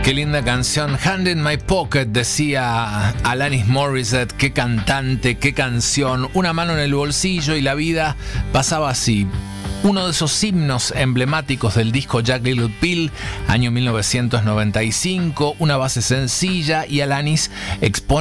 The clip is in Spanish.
Qué linda canción. Hand in My Pocket, decía Alanis Morissette. Qué cantante, qué canción. Una mano en el bolsillo y la vida pasaba así. Uno de esos himnos emblemáticos del disco Jagged Little Pill, año 1995. Una base sencilla y Alanis expone